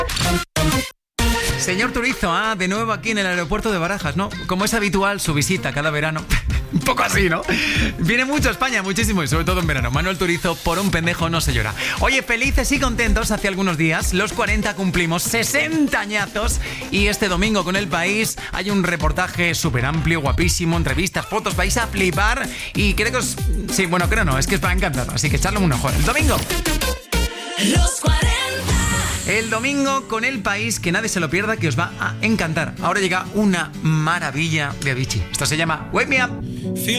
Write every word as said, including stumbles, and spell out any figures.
Señor Turizo, ah, de nuevo aquí en el aeropuerto de Barajas, ¿no? Como es habitual su visita cada verano. Un poco así, ¿no? Viene mucho a España, muchísimo, y sobre todo en verano. Manuel Turizo, por un pendejo no se llora. Oye, felices y contentos, hace algunos días, los cuarenta cumplimos sesenta añazos, y este domingo con El País hay un reportaje súper amplio, guapísimo, entrevistas, fotos, vais a flipar, y creo que os... Sí, bueno, creo no, es que os va a encantar, así que echadle un ojo. El domingo. Los cuarenta. El domingo con El País, que nadie se lo pierda, que os va a encantar. Ahora llega una maravilla de Avicii. Esto se llama Wake Me Up.